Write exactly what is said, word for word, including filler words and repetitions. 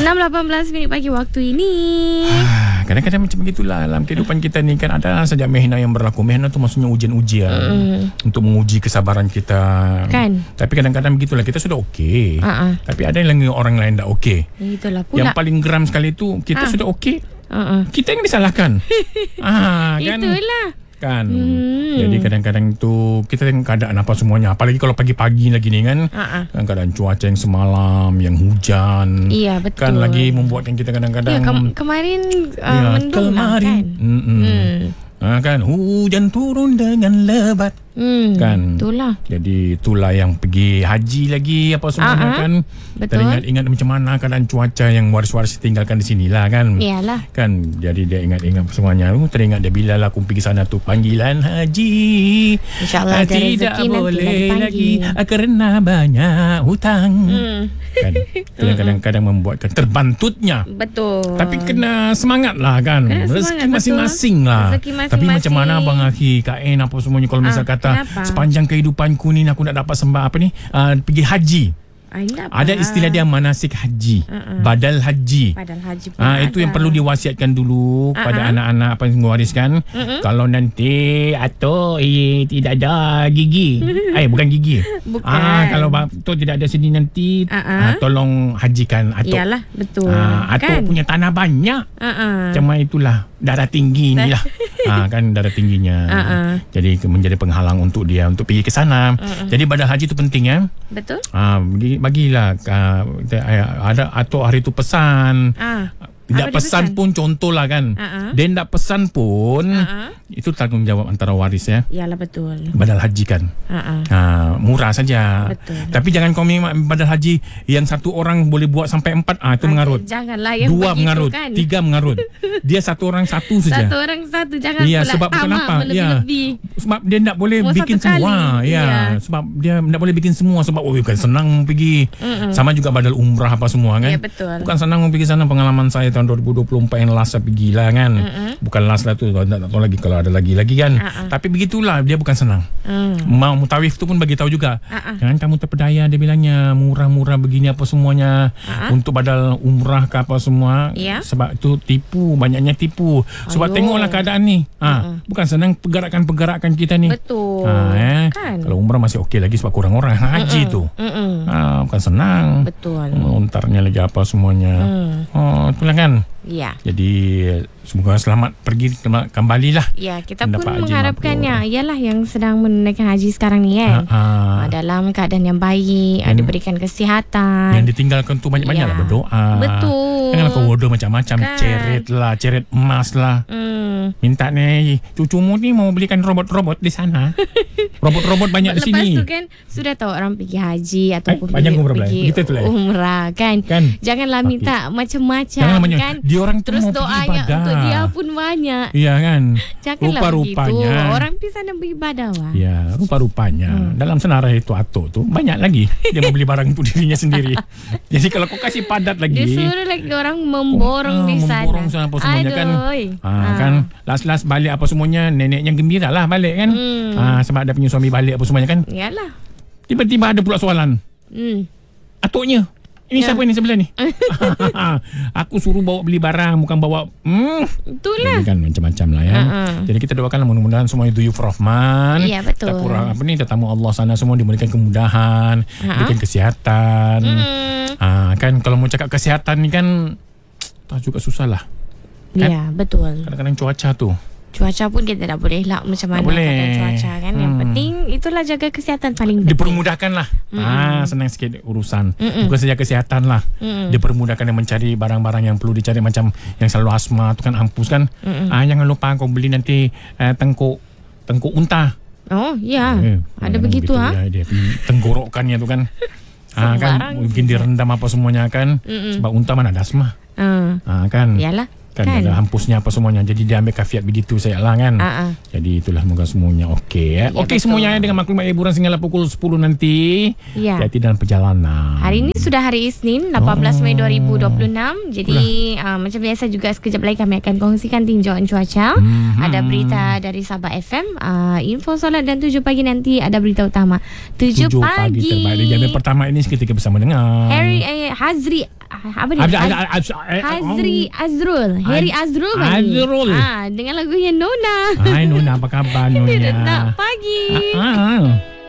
enam lapan belas minit pagi waktu ini. Kadang-kadang macam begitulah dalam kehidupan kita ni kan, ada saja mehna yang berlaku. Mehna tu maksudnya ujian-ujian mm. untuk menguji kesabaran kita kan. Tapi kadang-kadang begitulah, kita sudah okey, uh-uh. tapi ada yang orang lain tak okey. Itulah pula. Yang paling geram sekali tu, kita uh. sudah okey, uh-uh. kita yang disalahkan. ah, kan? Itulah kan. Hmm. Jadi kadang-kadang tu kita tengok keadaan apa semuanya, apalagi kalau pagi-pagi lagi ni kan, uh-uh. kadang-kadang cuaca yang semalam yang hujan, iya betul, kan lagi membuatkan kita kadang-kadang ya, ke- kemarin uh, ya, mendung kemarin lah, kan? hmm. Ha, kan hujan turun dengan lebat, hmm, kan. Itulah. Jadi itulah yang pergi haji lagi apa semuanya, uh-huh. kan. Betul. Teringat-ingat macam mana keadaan cuaca yang waris-waris tinggalkan di sinilah kan. Iyalah. Kan jadi dia ingat-ingat semuanya. Uh, teringat dia bila lah aku pergi sana tu panggilan haji. InsyaAllah ada tidak rezeki boleh nanti lagi kerana banyak hutang. Hmm. Kan. Itu yang kadang-kadang membuatkan terbantutnya. Betul. Tapi kena semangat lah kan. Kena rezeki semangat, masing-masing betul. lah. Rezeki masing-masing. Tapi macam mana Abang Aki, Kak En apa semuanya, kalau misal ah, kata kenapa? Sepanjang kehidupanku ni aku nak dapat sembah apa ni, uh, pergi haji. Ay, ada istilah dia manasik haji, uh-uh. badal haji. Badal haji ah, itu yang perlu diwasiatkan dulu uh-uh. pada anak-anak apa yang mewariskan. Uh-uh. Kalau nanti atau eh, tidak ada gigi, eh bukan gigi. Bukan. Ah, kalau atau tidak ada sini nanti, uh-uh. ah, tolong hajikan atau. Iyalah, betul. Ah, atau kan? Punya tanah banyak. Uh-uh. Cuma itulah darah tinggi ni lah. ah, kan darah tingginya. Uh-uh. Jadi menjadi penghalang untuk dia untuk pergi ke sana. Uh-uh. Jadi badal haji itu penting ya. Betul. Ah, bagilah uh, ada atau hari tu pesan. Ah. Tak pesan, pesan pun contohlah kan. Uh-huh. Dia tak pesan pun, uh-huh. itu tanggungjawab antara waris ya. Iyalah betul. Badal haji kan. Uh-huh. Uh, murah saja. Betul. Tapi jangan kau badal haji yang satu orang boleh buat sampai empat, ah itu okay, mengarut. Janganlah yang dua mengarut, kan. Tiga mengarut. Dia satu orang satu saja. Satu orang satu, jangan ya, pula sebab bukan apa. Ya. Sebab dia tak boleh Mau bikin semua. Ya. ya, sebab dia tak boleh bikin semua sebab oh bukan senang pergi. Uh-uh. Sama juga badal umrah apa semua kan. Ya, betul. Bukan senang pergi sana, pengalaman saya tahun dua ribu dua puluh empat yang last saya pergi lah kan. Uh-uh. Bukan last lah tu, tak, tak tahu lagi kalau ada lagi-lagi kan. Uh-uh. Tapi begitulah, dia bukan senang. Uh. Mau Mutawif tu pun bagi tahu juga. Uh-uh. Jangan kamu terpedaya, dia bilangnya murah-murah begini apa semuanya. Uh-uh. Untuk badal umrah ke apa semua. Yeah. Sebab tu tipu, banyaknya tipu. Sebab Ayuh. tengoklah keadaan ni. Ha, uh-uh. bukan senang pergerakan-pergerakan kita ni. Betul. Ha, eh. Kan? Kalau umrah masih okey lagi sebab kurang orang. Haji uh-uh. tu. Uh-uh. Ha, bukan senang. Betul. Lontarnya lagi apa semuanya. Uh. Oh, itulah kan. Ya. Jadi semoga selamat pergi kembali lah. Ya, kita pun mengharapkannya ialah yang sedang menunaikan haji sekarang ni kan. Ha, ha. Dalam keadaan yang baik, yang diberikan kesihatan. Yang ditinggalkan tu banyak-banyak ya. lah berdoa. Betul. Janganlah kau bodoh macam-macam, kan. Ceret lah, ceret emas lah. Hmm. Minta ni, cucumu ni mau belikan robot-robot di sana. Robot-robot banyak di sini. Lepas tu kan sudah tahu orang pergi haji ataupun eh, pergi, pergi umrah kan. kan. Janganlah minta okay. macam-macam. Janganlah kan. Dia orang terus doanya untuk dia pun banyak. Iya kan. Janganlah rupa-rupanya begitu. Orang pergi sana beribadah wah. Ya, rupa-rupanya hmm. dalam senarai itu atuk tu banyak lagi dia mau beli barang untuk dirinya sendiri. Jadi kalau kau kasih padat lagi, dia suruh lagi orang memborong oh, di sana. Memborong sana apa semuanya. Aduh. Kan. Ha, ha. Kan last-last balik apa semuanya, neneknya gembira lah balik kan. Hmm. Ha, sebab ada punya suami balik apa semuanya kan. Iyalah. Tiba-tiba ada pula soalan. Hmm. Atuknya ini ya. Siapa ni sebelah ni? Aku suruh bawa beli barang, bukan bawa. Hmm. Itulah. Jadi kan macam-macam lah ya. Uh-uh. Jadi kita doakanlah mudah-mudahan semua duyuf Rahman. Iya betul. Kita apa ni tetamu Allah sana semua diberikan kemudahan, uh-huh. diberikan kesihatan. Hmm. Ha, kan kalau mau cakap kesihatan ni kan tak juga susah lah. Kan? Ya betul. Kadang-kadang cuaca tu. Cuaca pun kita tak boleh lah macam mana keadaan cuaca kan. Hmm. Yang penting itulah jaga kesihatan paling penting. Dipermudahkan lah. Mm-mm. Ah, senang sikit urusan. Mm-mm. Bukan saja kesihatan lah. Mm-mm. Dipermudahkan yang mencari barang-barang yang perlu dicari macam yang selalu asma tu kan ampus kan. Mm-mm. Ah, jangan lupa kau beli nanti eh, tengkuk tengkuk unta. Oh ya. Eh, ada begitu ah. Ha? Ya, dia tenggorokannya tu kan. ah, kan mungkin direndam apa semuanya kan. Mm-mm. Sebab unta mana ada asma. Uh. Ah, kan. Iyalah. Kan, kan ada hampusnya apa semuanya. Jadi dia ambil kafiat begitu saya lah kan. Uh-uh. Jadi itulah moga semuanya okey ya. Okey semuanya dengan maklumat hiburan sehingga pukul sepuluh nanti. Ya. Hati-hati dalam perjalanan. Hari ini sudah hari Isnin lapan belas Mei dua ribu dua puluh enam. Jadi uh, macam biasa juga sekejap lagi kami akan kongsikan tinjauan cuaca. Mm-hmm. Ada berita dari Sabah F M, uh, info solat dan tujuh pagi nanti ada berita utama tujuh pagi. Terbaik di jam pertama ini seketika bersama dengan Harry eh, Hazri apa dia? Hazri Azrul. Harry Azrul bagi. Azrul. Ah, dengan lagunya Nona. Hai Nona, apa khabar Nona? Dia nak pagi. Ah, ah.